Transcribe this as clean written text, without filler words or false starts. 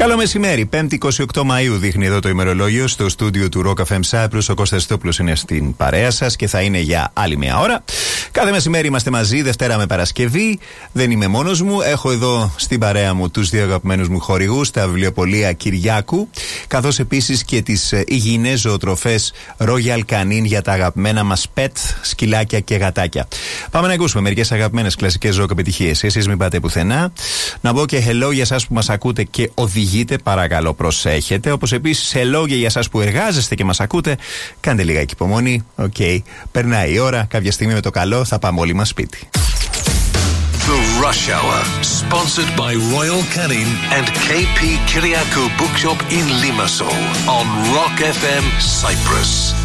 Καλό μεσημέρι. 5η 28 Μαΐου δείχνει εδώ το ημερολόγιο στο στούντιο του Rock FM Cyprus. Ο Κώστας Στόπουλος είναι στην παρέα σας και θα είναι για άλλη μια ώρα. Κάθε μεσημέρι είμαστε μαζί, Δευτέρα με Παρασκευή. Δεν είμαι μόνος μου. Έχω εδώ στην παρέα μου τους δύο αγαπημένους μου χορηγούς, τα βιβλιοπωλεία Κυριάκου, καθώς επίσης και τις υγιεινές ζωοτροφές Royal Canin για τα αγαπημένα μας pet, σκυλάκια και γατάκια. Πάμε να ακούσουμε μερικές αγαπημένες κλασικές rock επιτυχίες. Εσείς μην πάτε πουθενά. Να πω και hello για εσάς που μας ακούτε και οδηγείτε, παρακαλώ προσέχετε. Όπως επίσης hello για εσάς που εργάζεστε και μας ακούτε. Κάντε λίγα υπομονή. Οκ. Περνάει η ώρα. Κάποια στιγμή με το καλό θα πάμε όλοι μας σπίτι. The Rush Hour, sponsored by Royal Canin and KP Kyriakou Bookshop in Limassol on Rock FM Cyprus.